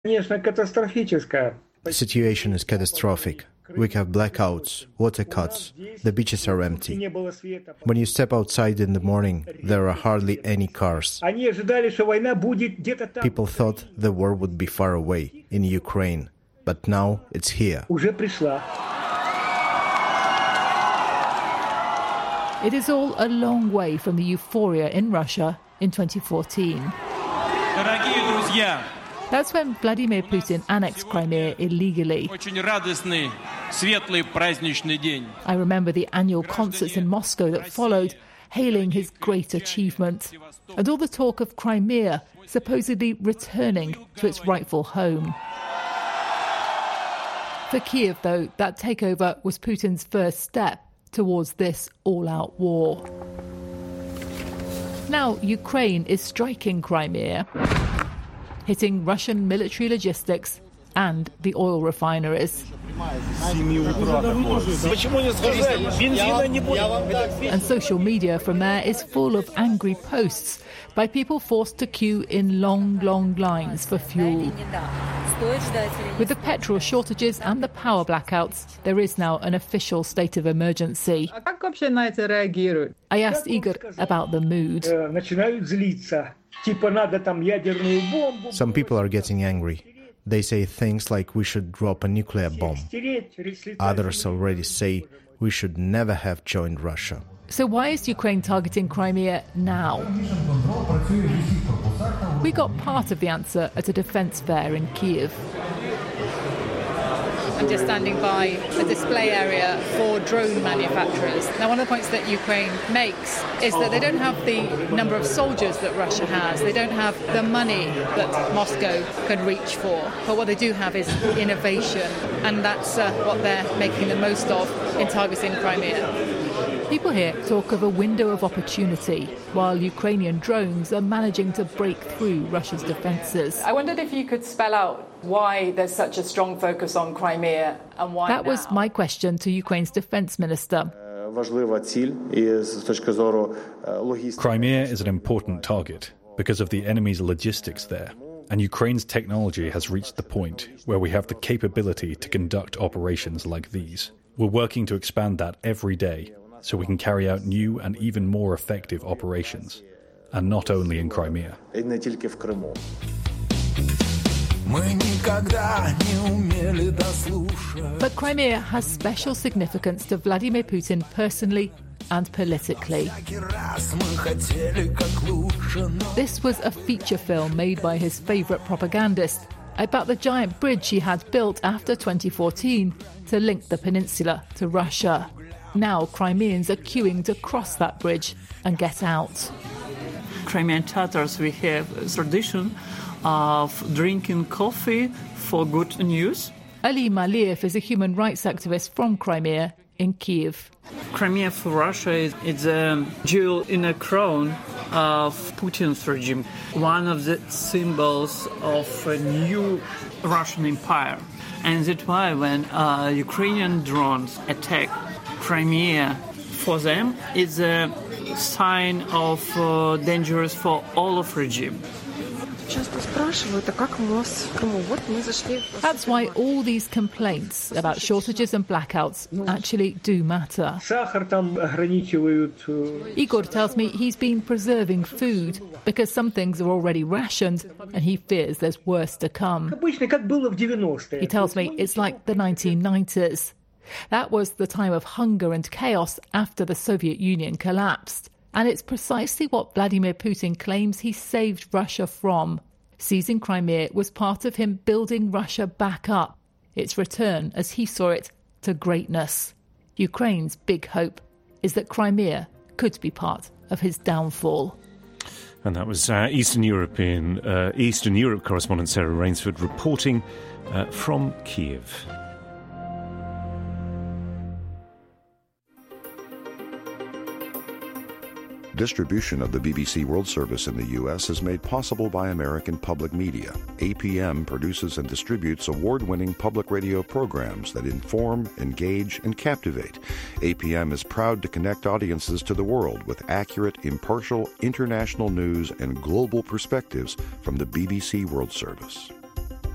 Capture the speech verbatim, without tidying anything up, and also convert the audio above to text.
The situation is catastrophic. We have blackouts, water cuts, the beaches are empty. When you step outside in the morning, there are hardly any cars. People thought the war would be far away, in Ukraine, but now it's here. It is all a long way from the euphoria in Russia in twenty fourteen. That's when Vladimir Putin annexed Crimea illegally. I remember the annual concerts in Moscow that followed, hailing his great achievement, and all the talk of Crimea supposedly returning to its rightful home. For Kiev, though, that takeover was Putin's first step towards this all-out war. Now Ukraine is striking Crimea, hitting Russian military logistics and the oil refineries. And social media from there is full of angry posts by people forced to queue in long, long lines for fuel. With the petrol shortages and the power blackouts, there is now an official state of emergency. I asked Igor about the mood. Some people are getting angry. They say things like we should drop a nuclear bomb. Others already say we should never have joined Russia. So why is Ukraine targeting Crimea now? We got part of the answer at a defence fair in Kiev. I'm just standing by a display area for drone manufacturers. Now, one of the points that Ukraine makes is that they don't have the number of soldiers that Russia has. They don't have the money that Moscow can reach for. But what they do have is innovation, and that's uh, what they're making the most of in targeting Crimea. People here talk of a window of opportunity, while Ukrainian drones are managing to break through Russia's defences. I wondered if you could spell out why there's such a strong focus on Crimea and why That now? was my question to Ukraine's defence minister. Crimea is an important target because of the enemy's logistics there. And Ukraine's technology has reached the point where we have the capability to conduct operations like these. We're working to expand that every day, so we can carry out new and even more effective operations, and not only in Crimea. But Crimea has special significance to Vladimir Putin personally and politically. This was a feature film made by his favourite propagandist about the giant bridge he had built after twenty fourteen to link the peninsula to Russia. Now Crimeans are queuing to cross that bridge and get out. Crimean Tatars, we have a tradition of drinking coffee for good news. Ali Maliev is a human rights activist from Crimea in Kiev. Crimea for Russia is it's a jewel in a crown of Putin's regime, one of the symbols of a new Russian empire. And that's why when uh, Ukrainian drones attack Crimea, for them, it's a sign of uh, dangerous for all of regime. That's why all these complaints about shortages and blackouts actually do matter. Igor tells me he's been preserving food because some things are already rationed and he fears there's worse to come. He tells me it's like the nineteen nineties. That was the time of hunger and chaos after the Soviet Union collapsed. And it's precisely what Vladimir Putin claims he saved Russia from. Seizing Crimea was part of him building Russia back up, its return, as he saw it, to greatness. Ukraine's big hope is that Crimea could be part of his downfall. And that was uh, Eastern European, uh, Eastern Europe correspondent Sarah Rainsford reporting uh, from Kiev. Distribution of the B B C World Service in the U S is made possible by American Public Media. A P M produces and distributes award-winning public radio programs that inform, engage, and captivate. A P M is proud to connect audiences to the world with accurate, impartial, international news and global perspectives from the B B C World Service.